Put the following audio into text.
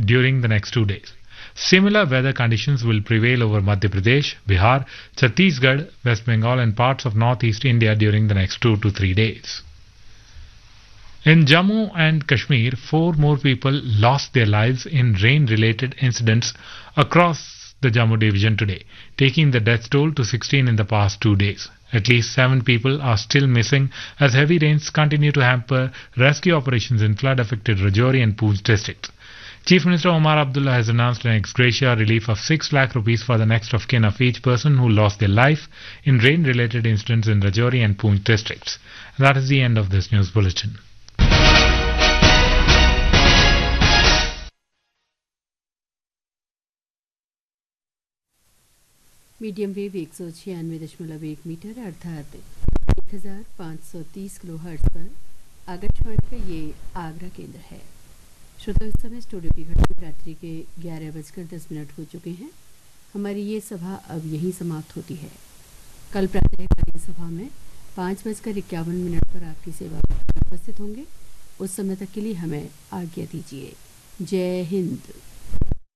during the next 2 days. Similar weather conditions will prevail over Madhya Pradesh, Bihar, Chhattisgarh, West Bengal and parts of northeast India during the next 2 to 3 days. In Jammu and Kashmir, 4 more people lost their lives in rain-related incidents across the Jammu division today, taking the death toll to 16 in the past 2 days. At least 7 people are still missing as heavy rains continue to hamper rescue operations in flood-affected Rajouri and Poonch districts. Chief Minister Omar Abdullah has announced an ex gratia relief of 6 lakh rupees for the next of kin of each person who lost their life in rain-related incidents in Rajouri and Poonch districts. That is the end of this news bulletin. Medium wave 196.1 metre अर्थात 1530 kilohertz पर आकाशवाणी का ये आगरा केंद्र है। श्रोताओं, इस समय studio की घड़ी रात्रि के 11:10 हो चुके हैं। हमारी ये सभा अब यहीं समाप्त होती है। कल प्रातःकालीन सभा में 5:51 पर आपकी सेवा में उपस्थित होंगे। उस समय तक के लिए हमें आज्ञा दीजिए। जय हिंद।